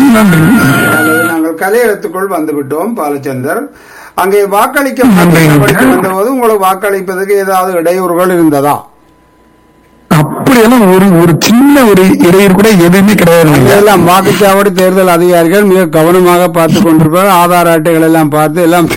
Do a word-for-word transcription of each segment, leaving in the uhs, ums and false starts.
நன்றி. அல்லது நாங்கள் கலையகத்துக்குள் வந்துவிட்டோம் பாலச்சந்தர். அங்கே வாக்களிக்க வந்தபோது உங்களுக்கு வாக்களிப்பதற்கு ஏதாவது இடையூறுகள் இருந்ததா? அப்படியெல்லாம் ஒரு ஒரு சின்ன ஒரு இடையூறு கூட எதுவுமே கிடையாது. எல்லாம் வாக்குச்சாவடி தேர்தல் அதிகாரிகள் மிக கவனமாக பார்த்து கொண்டிருப்பார். ஆதார் அட்டைகள் எல்லாம் பார்த்து எல்லாம்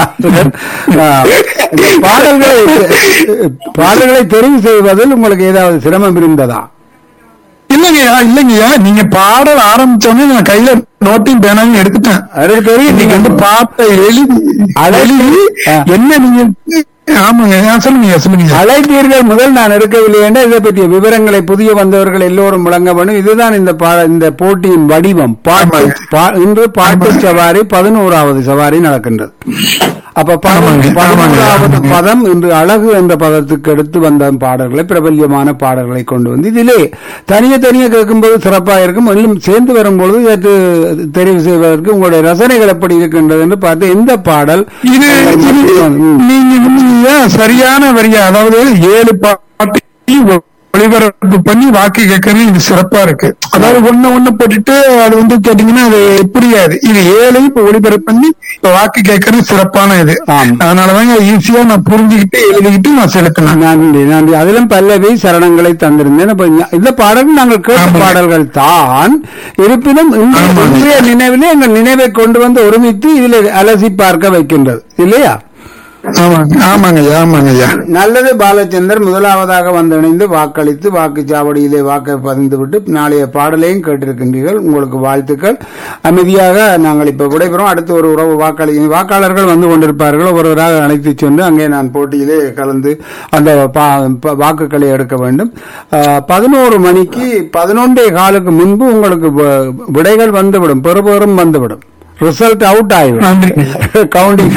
பாடல்களை பாடல்களை தெரிவு செய்வதில் உங்களுக்கு ஏதாவது சிரமம் இருந்ததா? இல்லைங்கய்யா இல்லைங்கய்யா, நீங்க பாடல் ஆரம்பிச்சோடனே நான் கையில நோட்டையும் பேனாவையும் எடுத்துட்டேன். அதுக்கு தெரியும் நீங்க வந்து பாட்டை எழுதி எழுதி என்ன நீங்க ஆமாங்க சொல்லுங்க சொல்லுங்க. அழைத்தீர்கள் முதல் நான் எடுக்கவில்லை என்ற இதை பற்றிய விவரங்களை புதிய வந்தவர்கள் எல்லோரும் முழங்க வேண்டும். இதுதான் இந்த இந்த போட்டியின் வடிவம். இன்று பாட்டு சவாரி பதினோராவது சவாரி நடக்கின்றது. அப்ப பதினோராவது பதம் இன்று அழகு என்ற பதத்துக்கு எடுத்து வந்த பாடல்களை பிரபல்யமான பாடல்களை கொண்டு வந்து இதிலே தனிய தனியே கேட்கும்போது சிறப்பாக இருக்கும். எல்லாம் சேர்ந்து வரும்பொழுது இதற்கு தெரிவு செய்வதற்கு உங்களுடைய ரசனைகள் எப்படி இருக்கின்றது என்று பார்த்து எந்த பாடல் இது நீங்க சரியான வரியா, அதாவது ஏழு பாட்டு ஒளிபரப்பு பண்ணி வாக்கு கேட்கறது இது சிறப்பா இருக்கு. அதாவது ஒண்ணு ஒண்ணு போட்டுட்டு அது வந்து கேட்டீங்கன்னா அது புரியாது. இது ஏழு இப்ப ஒளிபரப்பு பண்ணி இப்ப வாக்கு கேட்கறது சிறப்பான இது. அதனாலதாங்க ஈஸியா நான் புரிஞ்சுக்கிட்டு எழுதிக்கிட்டு நான் செலுத்தினேன். நன்றி நன்றி. அதிலும் பல்லவி சரணங்களை தந்திருந்தேன். இந்த பாடல் நாங்கள் கேட்ட பாடல்கள் தான். இருப்பினும் இன்றைய நினைவிலே எங்கள் நினைவை கொண்டு வந்து ஒருமித்து இதில் அலசி பார்க்க வைக்கின்றது இல்லையா? ஆமாங்கய்யா ஆமாங்கய்யா. நல்லது பாலச்சந்தர், முதலாவதாக வந்து இணைந்து வாக்களித்து வாக்குச்சாவடியிலே வாக்கை பதிந்து விட்டு நாளைய பாடலையும் கேட்டிருக்கின்றீர்கள். உங்களுக்கு வாழ்த்துக்கள். அமைதியாக நாங்கள் இப்ப விடைபெறும். அடுத்து ஒரு உறவு வாக்களி வாக்காளர்கள் வந்து கொண்டிருப்பார்கள். ஒருவராக அழைத்து சென்று அங்கே நான் போட்டியிலே கலந்து அந்த வாக்குகளை எடுக்க வேண்டும். பதினோரு மணிக்கு பதினொன்றே காலுக்கு முன்பு உங்களுக்கு விடைகள் வந்துவிடும், பெறுபேறும் வந்துவிடும். ரிசல்ட் அவுட் ஆயிடும். கவுண்டிங்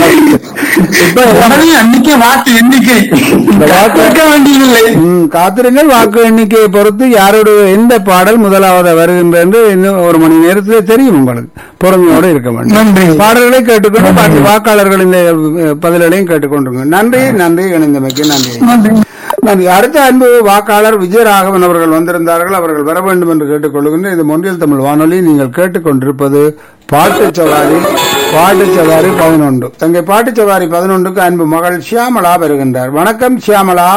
அன்னைக்கே வாக்கு எண்ணிக்கை வேண்டியதில்லை. காத்திருங்கள். வாக்கு எண்ணிக்கையை பொறுத்து யாரோட எந்த பாடல் முதலாவது வருகின்ற என்று இன்னும் ஒரு மணி நேரத்திலே தெரியும். உங்களுக்கு பொறுமையோடு இருக்க வேண்டும். பாடல்களை கேட்டுக்கொண்டு வாக்காளர்கள் இந்த பதில்களையும் கேட்டுக்கொண்டிருங்க. நன்றி நன்றி. இணைந்தமைக்கு நன்றி நன்றி. அடுத்த அன்பு வாக்காளர் விஜயராகவன் அவர்கள் வந்திருந்தார்கள். அவர்கள் வர வேண்டும் என்று கேட்டுக்கொள்கின்ற இது மொன்றியல் தமிழ் வானொலி. நீங்கள் கேட்டுக்கொண்டிருப்பது பாட்டு சவாரி பாட்டு சவாரி பதினொன்று. தங்கை பாட்டு சவாரி பதினொன்றுக்கு அன்பு மகள் சியாமலா வருகின்றார். வணக்கம் சியாமலா.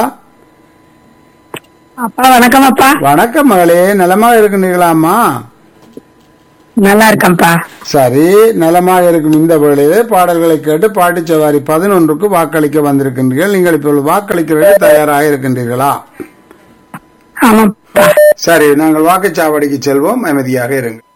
அப்பா வணக்கம். அப்பா வணக்கம் மகளே. நலமாக இருக்கின்றீர்களாம்மா? நல்லா இருக்கேன்ப்பா. சரி, நலமாக இருக்கும் இந்த வேளையிலே பாடல்களை கேட்டு பாட்டு சவாரி பதினொன்றுக்கு வாக்களிக்க வந்திருக்கின்றீர்கள். நீங்கள் இப்பொழுது வாக்களிக்கிறதுக்கு தயாராக இருக்கின்றீர்களா? ஆமாப்பா. சரி, நாங்கள் வாக்குச்சாவடிக்கு செல்வோம். அமைதியாக இருங்கள்.